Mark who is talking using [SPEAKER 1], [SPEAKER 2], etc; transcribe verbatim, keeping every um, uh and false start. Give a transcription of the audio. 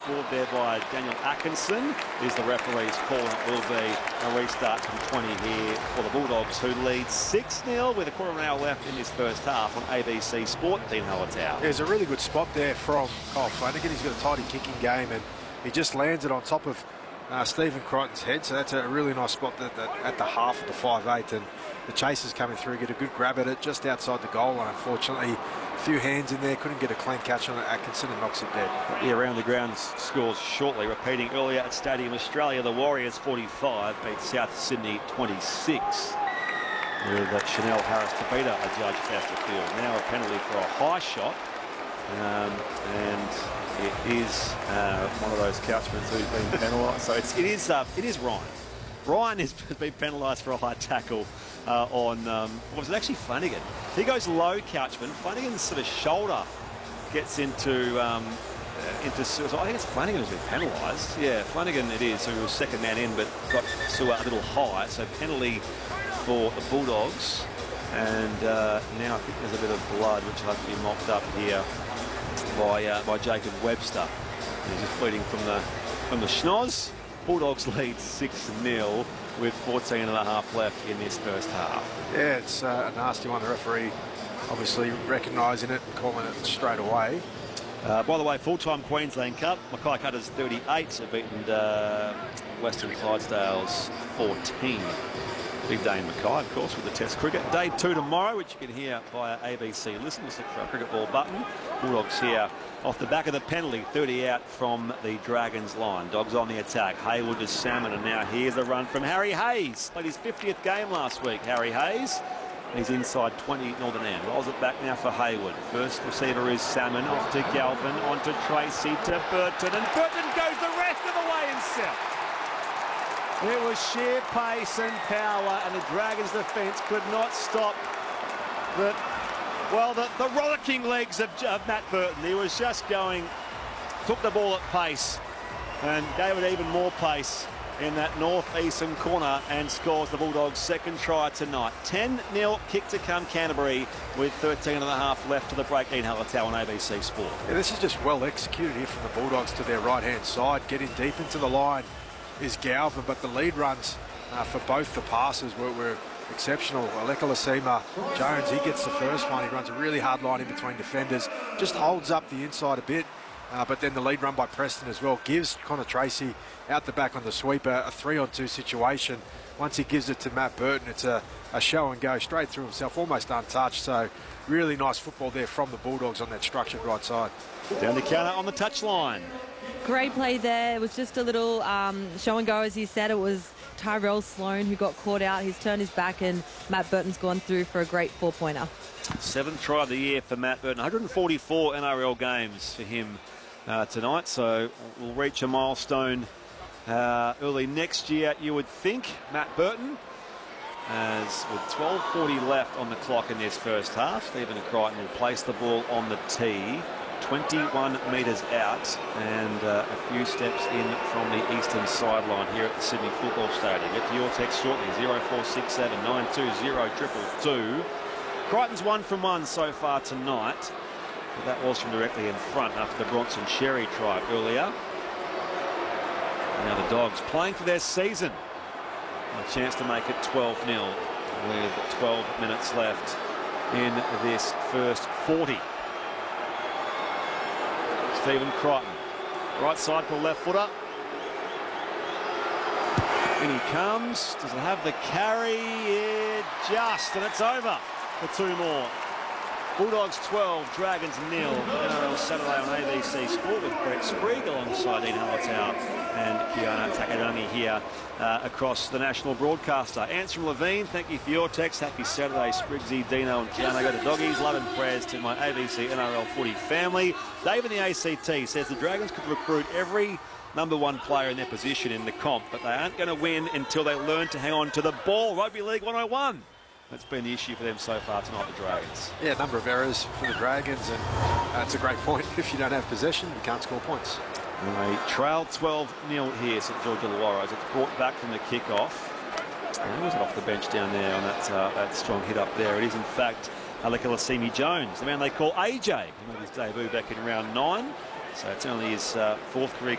[SPEAKER 1] scored there by Daniel Atkinson is the referee's call, and it will be a restart from twenty here for the Bulldogs, who lead six nil with a quarter of an hour left in this first half on A B C Sport. Dean Hallertau.
[SPEAKER 2] There's a really good spot there from Kyle Flanagan. He's got a tidy kicking game, and he just lands it on top of uh, Stephen Crichton's head, so that's a really nice spot at the, at the half of the five eight, and the chasers coming through get a good grab at it just outside the goal line. Unfortunately, a few hands in there, couldn't get a clean catch on it. Atkinson and knocks it dead.
[SPEAKER 1] Yeah, around the ground scores shortly. Repeating earlier at Stadium Australia, the Warriors forty-five beat South Sydney twenty-six. With uh, Chanel Harris-Tavita a judge past the field. Now a penalty for a high shot, um, and it is uh, one of those couchmen who's been penalised. So it's, it is uh, it is Ryan. Ryan has been penalised for a high tackle uh, on, um, what was it actually, Flanagan. He goes low, Couchman. Flanagan's sort of shoulder gets into, um, uh, into so I think it's Flanagan who's been penalised. Yeah, Flanagan it is, who was second man in, but got to a little high. So penalty for the Bulldogs. And uh, now I think there's a bit of blood, which will have to be mopped up here by, uh, by Jacob Webster. And he's just bleeding from the, from the schnoz. Bulldogs lead six nil with fourteen and a half left in this first half.
[SPEAKER 2] Yeah, it's uh, a nasty one. The referee obviously recognising it and calling it straight away.
[SPEAKER 1] Uh, by the way, full-time Queensland Cup, Mackay Cutters thirty-eight have beaten uh, Western Clydesdales fourteen. Big day in Mackay, of course, with the Test cricket. Day two tomorrow, which you can hear via A B C Listen. Just look for our cricket ball button. Bulldogs here off the back of the penalty, thirty out from the Dragons line. Dogs on the attack. Hayward to Salmon, and now here's a run from Harry Hayes. Played his fiftieth game last week, Harry Hayes. He's inside twenty Northern End. Rolls it back now for Hayward. First receiver is Salmon, off to Galvin, on to Tracy, to Burton, and Burton goes the rest of the way himself. It was sheer pace and power, and the Dragons' defence could not stop the, well, the, the rollicking legs of, of Matt Burton. He was just going, took the ball at pace and gave it even more pace in that north-eastern corner and scores the Bulldogs' second try tonight. ten nil kick to come Canterbury with thirteen and a half left to the break. Dean Hallertau on A B C Sport.
[SPEAKER 2] Yeah, this is just well executed here from the Bulldogs to their right-hand side, getting deep into the line is Galvin, but the lead runs uh, for both the passes were, were exceptional. Aleka Lasima Jones, he gets the first one. He runs a really hard line in between defenders, just holds up the inside a bit, uh, but then the lead run by Preston as well gives Connor Tracy out the back on the sweeper, a three on two situation. Once he gives it to Matt Burton, it's a, a show and go straight through himself, almost untouched. So really nice football there from the Bulldogs on that structured right side.
[SPEAKER 1] Down the counter on the touchline.
[SPEAKER 3] Great play there. It was just a little um, show and go, as you said. It was Tyrell Sloan who got caught out. He's turned his back, and Matt Burton's gone through for a great four-pointer.
[SPEAKER 1] Seventh try of the year for Matt Burton. one hundred forty-four N R L games for him uh, tonight, so we'll reach a milestone uh, early next year, you would think. Matt Burton, as with twelve forty left on the clock in this first half, Stephen Crichton will place the ball on the tee. twenty-one metres out, and uh, a few steps in from the eastern sideline here at the Sydney Football Stadium. Get to your text shortly, zero four six seven nine two zero two two two. Crichton's one from one so far tonight, but that was from directly in front after the Bronson Sherry try earlier. Now the Dogs playing for their season. A chance to make it twelve nil with twelve minutes left in this first forty. Stephen Crichton, right side for left footer. In he comes. Does it have the carry? Yeah, just, and it's over for two more. Bulldogs twelve, Dragons nil. N R L Saturday on A B C Sport with Brett Sprague alongside Dean Hallertau and Kiana Takadami here uh, across the national broadcaster. Answer Levine, thank you for your text. Happy Saturday, Spriggsy, Dino and Kiana. Go to Doggies. Love and prayers to my A B C N R L footy family. Dave in the A C T says the Dragons could recruit every number one player in their position in the comp, but they aren't going to win until they learn to hang on to the ball. Rugby League one oh one. That's been the issue for them so far tonight, the Dragons.
[SPEAKER 2] Yeah, a number of errors for the Dragons, and that's a great point. If you don't have possession, you can't score points.
[SPEAKER 1] And they trail twelve nil here, St George Illawarra, as it's brought back from the kick-off. And was it off the bench down there on that, uh, that strong hit up there? It is, in fact, Aleka Lasima Jones, the man they call A J. He made his debut back in round nine, so it's only his uh, fourth career